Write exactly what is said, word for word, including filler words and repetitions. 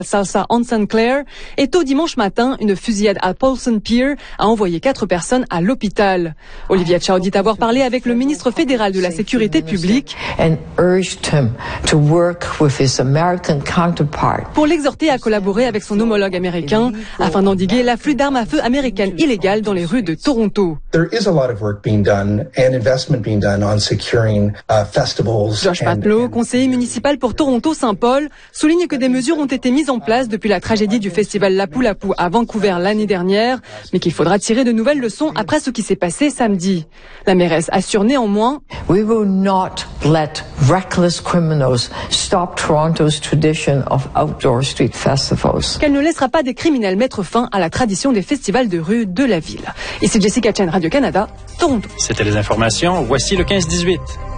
Salsa Hanson Claire, et tôt dimanche matin, une fusillade à Paulson Pier a envoyé quatre personnes à l'hôpital. Olivia Chow dit avoir parlé avec le ministre fédéral de la Sécurité publique pour l'exhorter à collaborer avec son homologue américain afin d'endiguer l'afflux d'armes à feu américaines illégales dans les rues de Toronto. Josh Patlow, conseiller municipal pour Toronto-Saint-Paul, souligne que des mesures ont été mises en place depuis la tragédie du festival Lapu-Lapu à Vancouver l'année dernière, mais qu'il faudra tirer de nouvelles leçons après ce qui s'est passé samedi. La mairesse assure néanmoins We will not let reckless criminals stop Toronto's tradition of outdoor street festivals. Qu'elle ne laissera pas des criminels mettre fin à la tradition des festivals de rue de la ville. Ici Jessica Chen, Radio-Canada, Toronto. C'était les informations. Voici le quinze dix-huit.